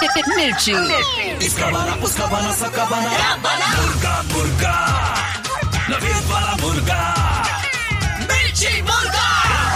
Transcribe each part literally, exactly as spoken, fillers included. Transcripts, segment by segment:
मिर्ची। इसका बना उसका बना सबका बना मुर्गा मुर्गा नवीद वाला मुर्गा मिर्ची मुर्गा।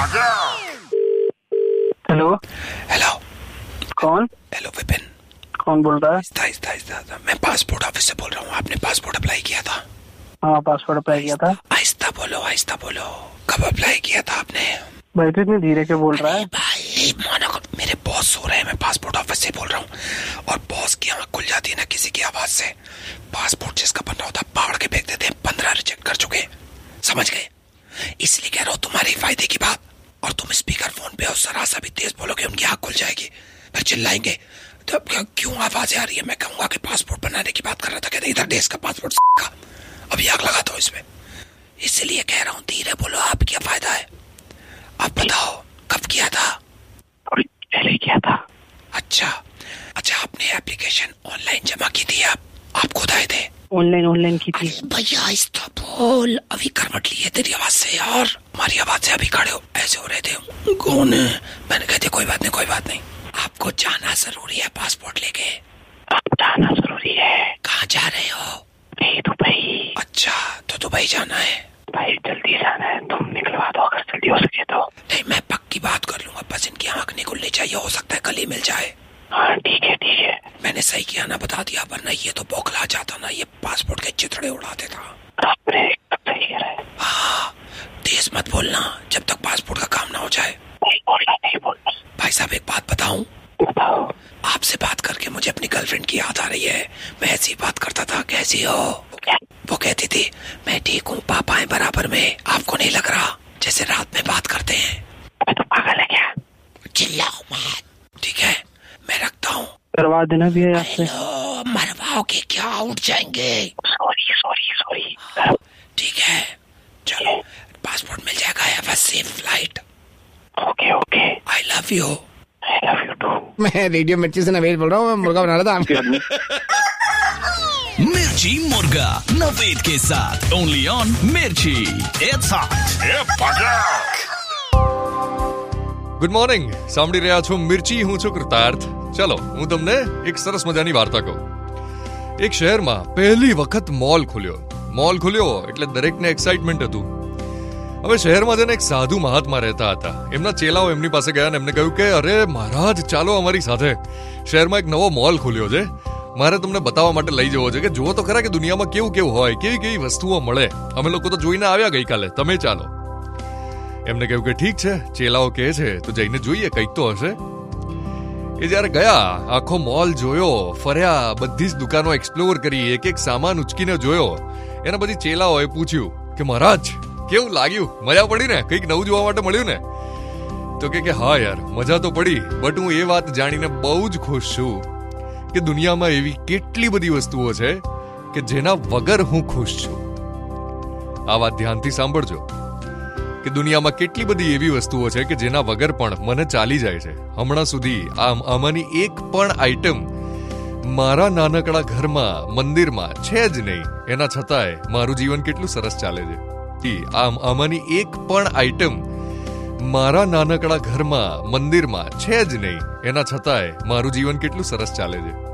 हेलो हेलो कौन हेलो विपिन। कौन बोल रहा है? इस्ता, इस्ता, इस्ता, इस्ता। मैं पासपोर्ट ऑफिस से बोल रहा हूँ। आपने पासपोर्ट अप्लाई किया था? हाँ पासपोर्ट अप्लाई किया था। आहिस्ता बोलो आहिस्ता बोलो। कब अप्लाई किया था आपने? भाई तो इतनी धीरे क्यों बोल रहा है? भाई मानो मेरे बॉस सो रहे हैं, मैं पासपोर्ट ऑफिस से बोल रहा हूँ। और बॉस की आंख खुल जाती है ना किसी की आवाज से। पासपोर्ट जिसका बन रहा होता है पहाड़ के फेंक देते हैं। पंद्रह रिजेक्ट कर चुके, समझ गए? इसलिए कह रहा हूँ तुम्हारे फायदे की बात। और तुम स्पीकर फोन पे और जरा सा भी तेज बोलोगे उनकी आंख खुल जाएगी, फिर चिल्लाएंगे। तो क्यों आवाज आ रही है? मैं कहूंगा कि पासपोर्ट बनाने की बात कर रहा था। कहते इधर देश का पासपोर्ट का अभी आग लगा दो इसमें। इसलिए कह रहा हूँ धीरे बोलो। आप क्या फायदा है? आप बताओ कब किया था? थोड़ी पहले किया था। अच्छा अच्छा आपने एप्लीकेशन ऑनलाइन जमा की थी? आप आप खुद आए थे? ऑनलाइन ऑनलाइन की थी। भैया आहिस्ता बोल। अभी करवट ली है तेरी आवाज से यार। हमारी आवाज से अभी खड़े हो ऐसे हो रहे थे। कौन है? मैंने कहते कोई बात नहीं कोई बात नहीं। आपको जाना जरूरी है पासपोर्ट लेके। आप जाना जरूरी है। कहाँ जा रहे हो? दुबई। अच्छा तो दुबई जाना है? भाई जल्दी जाना है, तुम निकलवा दो अगर जल्दी हो सके तो। नहीं मैं पक्की बात कर लूंगा, बस इनकी आंख नहीं खुलनी चाहिए। हो सकता है कल ही मिल जाए। हाँ ठीक है ठीक है। मैंने सही किया ना बता दिया, वरना ये तो बौखला जाता ना। ये पासपोर्ट के चिथड़े उड़ा देता। आपने सही कह रहा है। हाँ तेज मत बोलना जब तक पासपोर्ट का काम ना हो जाए। नहीं बोलना नहीं बोलना। भाई साहब एक बात बताऊं? बताओ। आपसे बात करके मुझे अपनी गर्लफ्रेंड की याद आ रही है। मैं ऐसी बात करता था। कैसी हो? क्या? वो कहती थी मैं ठीक हूँ, पापा है बराबर में। आपको नहीं लग रहा जैसे रात में बात करते हैं? मैं तो पागल है क्या? चिल्लाओ मत, ठीक है? मैं रखता हूँ। करवा देना भी है आपसे। मरवाओगे क्या? उठ जाएंगे। Sorry sorry sorry. ठीक है चलो पासपोर्ट मिल जाएगा। Have a safe flight. Okay okay. I love you. I love you to. मैं रेडियो मिर्ची से नवेद बोल रहा हूँ। मैं मुर्गा बना रहा था। मिर्ची मुर्गा नवेद के साथ ओनली ऑन मिर्ची। It's hot. Good morning. સાંભળી રહ્યા છો મિર્ચી. હું છું કૃતાર્થ. ચલો હું તમને એક સરસ મજાની વાર્તા કહું. એક શહેરમાં પહેલી વખત મોલ ખુલ્યો. મોલ ખુલ્યો એટલે દરેકને એક્સાઇટમેન્ટ હતું. હવે શહેરમાં જઈને એક સાધુ મહાત્મા રહેતા હતા. એમના ચેલાઓ એમની પાસે ગયા અને એમને કહ્યું કે અરે મહારાજ ચાલો અમારી સાથે. શહેરમાં એક નવો મોલ ખુલ્યો છે. મારે તમને બતાવવા માટે લઈ જવો છે કે જુઓ તો ખરા કે દુનિયામાં કેવું કેવું હોય, કેવી કેવી વસ્તુઓ મળે. અમે લોકો તો જોઈને આવ્યા ગઈકાલે, તમે ચાલો. એમને કહ્યું કે ઠીક છે, ચેલાઓ કહે છે તો જઈને જોઈએ કંઈક તો હશે. એ જ્યારે ગયા આખો મોલ જોયો, ફર્યા, બધી જ દુકાનો એક્સપ્લોર કરી, એક એક સામાન ઉચકીને જોયો. એના પછી ચેલાઓએ પૂછ્યું કે મહારાજ કેવું લાગ્યું? મજા પડી ને? કંઈક નવું જોવા માટે મળ્યું ને? તો કે હા યાર મજા તો પડી, બટ હું એ વાત જાણીને બહુ જ ખુશ છું કે દુનિયામાં એવી કેટલી બધી વસ્તુઓ છે કે જેના વગર હું ખુશ છું. આ વાત ધ્યાનથી સાંભળજો કે દુનિયામાં કેટલી બધી એવી વસ્તુઓ છે કે જેના વગર પણ મને ચાલી જાય છે. હમણાં સુધી આમ આમાંની એક પણ આઈટમ મારા નાનકડા ઘરમાં મંદિરમાં છે જ નહીં. એના છતાંય મારું જીવન કેટલું સરસ ચાલે છે. આમ આમાંની એક પણ આઈટમ મારા નાનકડા ઘરમાં મંદિરમાં છે જ નહીં. એના છતાંય મારું જીવન કેટલું સરસ ચાલે છે.